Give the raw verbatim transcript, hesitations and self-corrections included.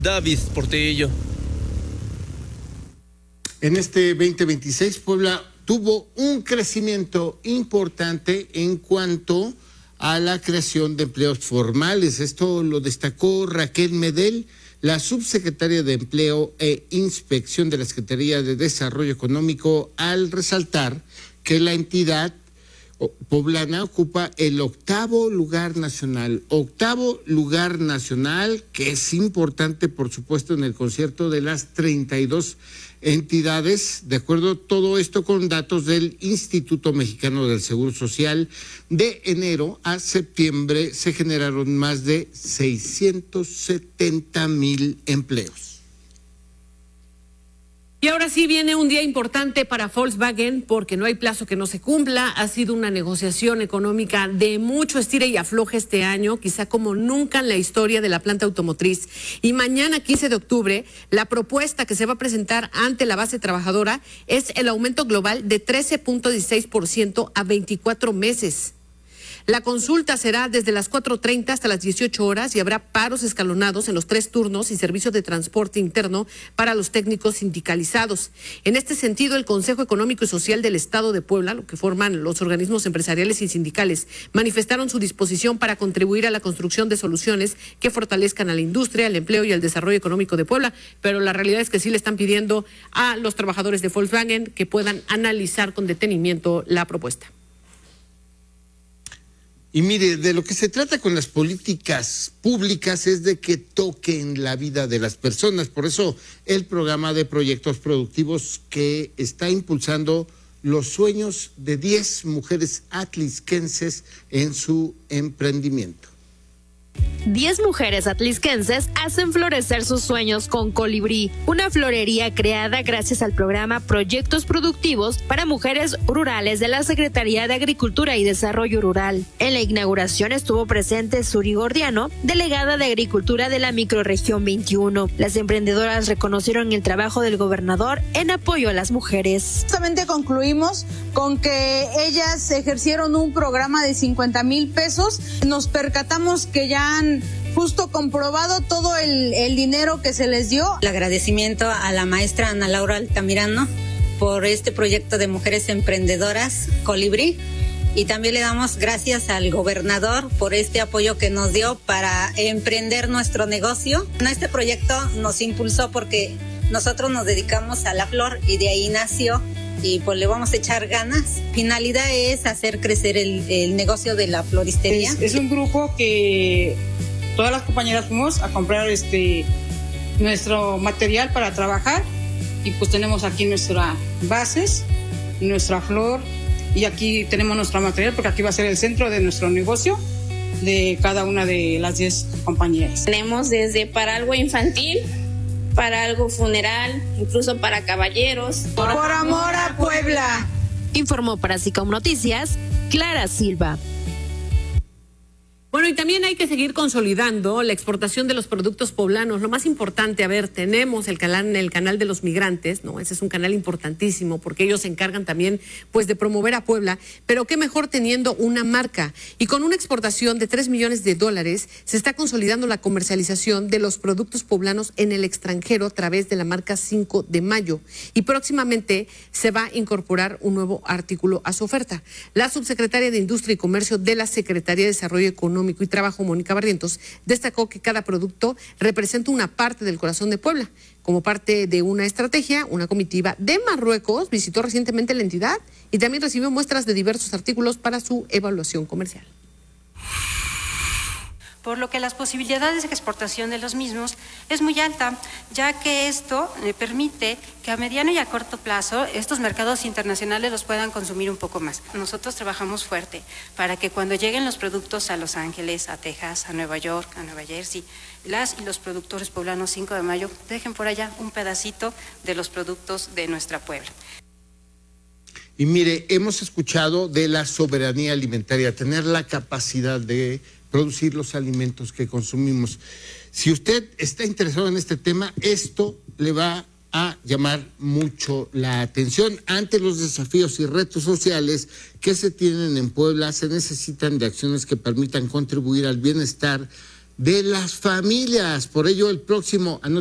David Portillo. En este veinte veintiséis, Puebla tuvo un crecimiento importante en cuanto a la creación de empleos formales. Esto lo destacó Raquel Medel, la subsecretaria de Empleo e Inspección de la Secretaría de Desarrollo Económico, al resaltar que la entidad poblana ocupa el octavo lugar nacional, octavo lugar nacional, que es importante, por supuesto, en el concierto de las treinta y dos entidades, de acuerdo todo esto con datos del Instituto Mexicano del Seguro Social. De enero a septiembre se generaron más de seiscientos setenta mil empleos. Y ahora sí viene un día importante para Volkswagen porque no hay plazo que no se cumpla. Ha sido una negociación económica de mucho estira y afloje este año, quizá como nunca en la historia de la planta automotriz. Y mañana, quince de octubre, la propuesta que se va a presentar ante la base trabajadora es el aumento global de trece punto dieciséis por ciento a veinticuatro meses. La consulta será desde las cuatro treinta hasta las dieciocho horas y habrá paros escalonados en los tres turnos y servicios de transporte interno para los técnicos sindicalizados. En este sentido, el Consejo Económico y Social del Estado de Puebla, lo que forman los organismos empresariales y sindicales, manifestaron su disposición para contribuir a la construcción de soluciones que fortalezcan a la industria, el empleo y el desarrollo económico de Puebla, pero la realidad es que sí le están pidiendo a los trabajadores de Volkswagen que puedan analizar con detenimiento la propuesta. Y mire, de lo que se trata con las políticas públicas es de que toquen la vida de las personas. Por eso el programa de proyectos productivos que está impulsando los sueños de diez mujeres atlisquenses en su emprendimiento. Diez mujeres atlisquenses hacen florecer sus sueños con Colibrí, una florería creada gracias al programa Proyectos Productivos para Mujeres Rurales de la Secretaría de Agricultura y Desarrollo Rural. En la inauguración estuvo presente Suri Gordiano, delegada de Agricultura de la Microrregión veintiuno. Las emprendedoras reconocieron el trabajo del gobernador en apoyo a las mujeres. Justamente concluimos con que ellas ejercieron un programa de cincuenta mil pesos. Nos percatamos que ya han justo comprobado todo el, el dinero que se les dio. El agradecimiento a la maestra Ana Laura Altamirano por este proyecto de mujeres emprendedoras Colibrí, y también le damos gracias al gobernador por este apoyo que nos dio para emprender nuestro negocio. Este proyecto nos impulsó porque nosotros nos dedicamos a la flor y de ahí nació, y pues le vamos a echar ganas. Finalidad es hacer crecer el, el negocio de la floristería. Es, es un grupo que todas las compañeras fuimos a comprar este nuestro material para trabajar, y pues tenemos aquí nuestras bases, nuestra flor, y aquí tenemos nuestro material porque aquí va a ser el centro de nuestro negocio de cada una de las diez compañeras. Tenemos desde para algo infantil, para algo funeral, incluso para caballeros. Por amor a Puebla. Informó para SICOM Noticias, Clara Silva. Bueno, y también hay que seguir consolidando la exportación de los productos poblanos. Lo más importante, a ver, tenemos el canal, el canal de los migrantes, ¿no? Ese es un canal importantísimo porque ellos se encargan también, pues, de promover a Puebla, pero qué mejor teniendo una marca. Y con una exportación de tres millones de dólares, se está consolidando la comercialización de los productos poblanos en el extranjero a través de la marca cinco de mayo. Y próximamente se va a incorporar un nuevo artículo a su oferta. La subsecretaria de Industria y Comercio de la Secretaría de Desarrollo Económico y Trabajo, Mónica Barrientos, destacó que cada producto representa una parte del corazón de Puebla. Como parte de una estrategia, una comitiva de Marruecos visitó recientemente la entidad y también recibió muestras de diversos artículos para su evaluación comercial. Por lo que las posibilidades de exportación de los mismos es muy alta, ya que esto eh, permite que a mediano y a corto plazo estos mercados internacionales los puedan consumir un poco más. Nosotros trabajamos fuerte para que cuando lleguen los productos a Los Ángeles, a Texas, a Nueva York, a Nueva Jersey, las y los productores poblanos cinco de mayo dejen por allá un pedacito de los productos de nuestra Puebla. Y mire, hemos escuchado de la soberanía alimentaria, tener la capacidad de producir los alimentos que consumimos. Si usted está interesado en este tema, esto le va a llamar mucho la atención. Ante los desafíos y retos sociales que se tienen en Puebla, se necesitan de acciones que permitan contribuir al bienestar de las familias. Por ello, el próximo